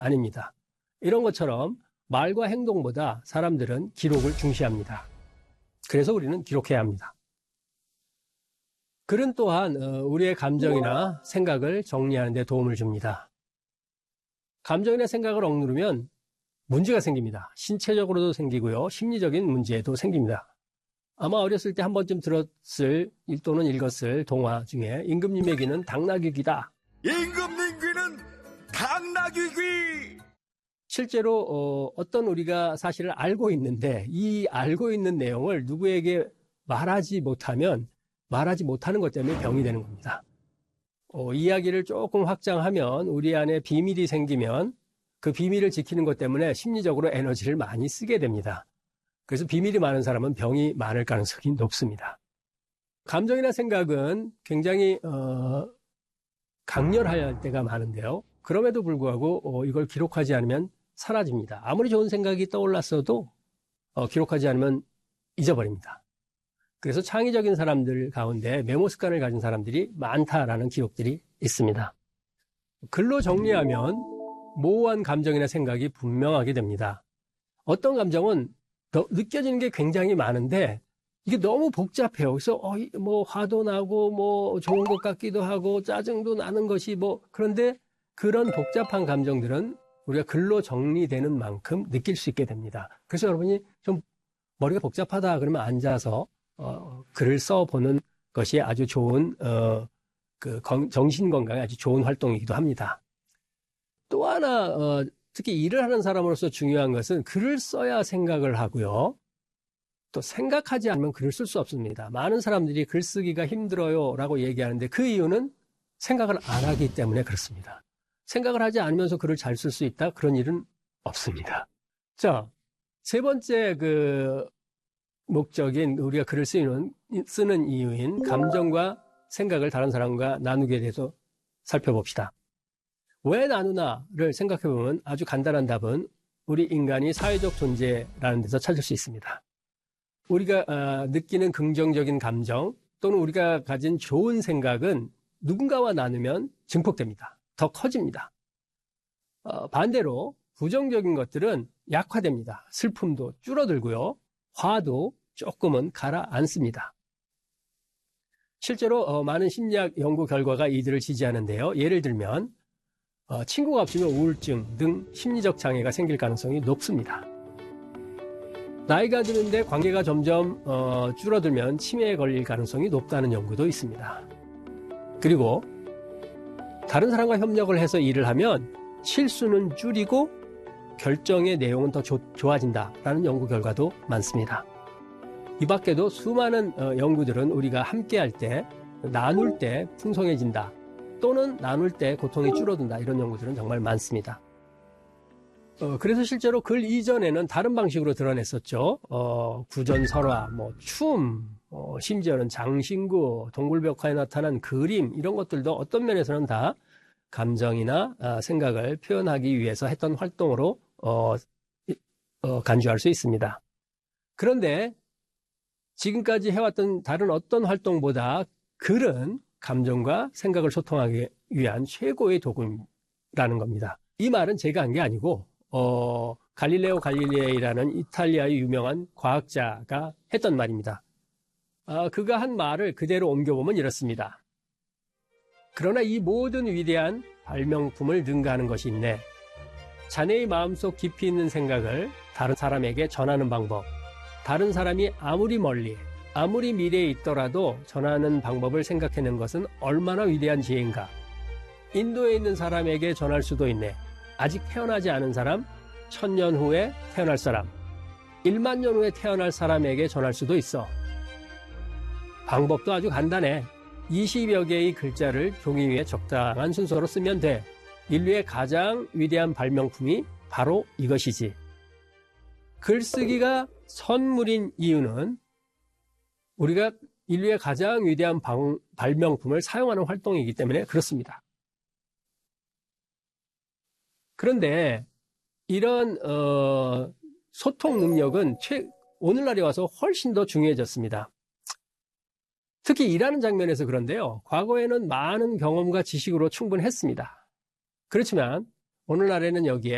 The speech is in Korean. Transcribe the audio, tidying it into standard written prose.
아닙니다. 이런 것처럼 말과 행동보다 사람들은 기록을 중시합니다. 그래서 우리는 기록해야 합니다. 글은 또한 우리의 감정이나 생각을 정리하는 데 도움을 줍니다. 감정이나 생각을 억누르면 문제가 생깁니다. 신체적으로도 생기고요. 심리적인 문제도 생깁니다. 아마 어렸을 때 한 번쯤 들었을 또는 읽었을 동화 중에 임금님의 귀는 당나귀 귀다. 임금님 귀는 당나귀 귀! 실제로 어떤 우리가 사실을 알고 있는데 이 알고 있는 내용을 누구에게 말하지 못하면 말하지 못하는 것 때문에 병이 되는 겁니다. 이야기를 조금 확장하면 우리 안에 비밀이 생기면 그 비밀을 지키는 것 때문에 심리적으로 에너지를 많이 쓰게 됩니다. 그래서 비밀이 많은 사람은 병이 많을 가능성이 높습니다. 감정이나 생각은 굉장히 강렬할 때가 많은데요. 그럼에도 불구하고 이걸 기록하지 않으면 사라집니다. 아무리 좋은 생각이 떠올랐어도 기록하지 않으면 잊어버립니다. 그래서 창의적인 사람들 가운데 메모 습관을 가진 사람들이 많다라는 기록들이 있습니다. 글로 정리하면 모호한 감정이나 생각이 분명하게 됩니다. 어떤 감정은 느껴지는 게 굉장히 많은데 이게 너무 복잡해요. 그래서 뭐 화도 나고 뭐 좋은 것 같기도 하고 짜증도 나는 것이 그런데 그런 복잡한 감정들은 우리가 글로 정리되는 만큼 느낄 수 있게 됩니다. 그래서 여러분이 좀 머리가 복잡하다 그러면 앉아서 글을 써보는 것이 아주 좋은 정신 건강에 아주 좋은 활동이기도 합니다. 또 하나 특히 일을 하는 사람으로서 중요한 것은 글을 써야 생각을 하고요. 또 생각하지 않으면 글을 쓸 수 없습니다. 많은 사람들이 글쓰기가 힘들어요 라고 얘기하는데 그 이유는 생각을 안 하기 때문에 그렇습니다. 생각을 하지 않으면서 글을 잘 쓸 수 있다? 그런 일은 없습니다. 자, 세 번째 목적인 우리가 글을 쓰는 이유인 감정과 생각을 다른 사람과 나누게 돼서 살펴봅시다. 왜 나누나를 생각해보면 아주 간단한 답은 우리 인간이 사회적 존재라는 데서 찾을 수 있습니다. 우리가 느끼는 긍정적인 감정 또는 우리가 가진 좋은 생각은 누군가와 나누면 증폭됩니다. 더 커집니다. 반대로 부정적인 것들은 약화됩니다. 슬픔도 줄어들고요. 화도 조금은 가라앉습니다. 실제로 많은 심리학 연구 결과가 이들을 지지하는데요. 예를 들면 친구가 없으면 우울증 등 심리적 장애가 생길 가능성이 높습니다. 나이가 드는데 관계가 점점 줄어들면 치매에 걸릴 가능성이 높다는 연구도 있습니다. 그리고 다른 사람과 협력을 해서 일을 하면 실수는 줄이고 결정의 내용은 더 좋아진다라는 연구 결과도 많습니다. 이 밖에도 수많은 연구들은 우리가 함께할 때, 나눌 때 풍성해진다 또는 나눌 때 고통이 줄어든다 이런 연구들은 정말 많습니다. 그래서 실제로 글 이전에는 다른 방식으로 드러냈었죠. 구전설화, 춤, 심지어는 장신구, 동굴벽화에 나타난 그림 이런 것들도 어떤 면에서는 다 감정이나 생각을 표현하기 위해서 했던 활동으로 간주할 수 있습니다. 그런데 지금까지 해왔던 다른 어떤 활동보다 글은 감정과 생각을 소통하기 위한 최고의 도구라는 겁니다. 이 말은 제가 한 게 아니고 갈릴레오 갈릴레이라는 이탈리아의 유명한 과학자가 했던 말입니다. 그가 한 말을 그대로 옮겨보면 이렇습니다. 그러나 이 모든 위대한 발명품을 능가하는 것이 있네. 자네의 마음속 깊이 있는 생각을 다른 사람에게 전하는 방법. 다른 사람이 아무리 멀리, 아무리 미래에 있더라도 전하는 방법을 생각해낸 것은 얼마나 위대한 지혜인가. 인도에 있는 사람에게 전할 수도 있네. 아직 태어나지 않은 사람, 1000년 후에 태어날 사람, 1만 년 후에 태어날 사람에게 전할 수도 있어. 방법도 아주 간단해. 20여 개의 글자를 종이 위에 적당한 순서로 쓰면 돼. 인류의 가장 위대한 발명품이 바로 이것이지. 글쓰기가 선물인 이유는 우리가 인류의 가장 위대한 발명품을 사용하는 활동이기 때문에 그렇습니다. 그런데 이런 소통 능력은 오늘날에 와서 훨씬 더 중요해졌습니다. 특히 일하는 장면에서 그런데요. 과거에는 많은 경험과 지식으로 충분했습니다. 그렇지만 오늘날에는 여기에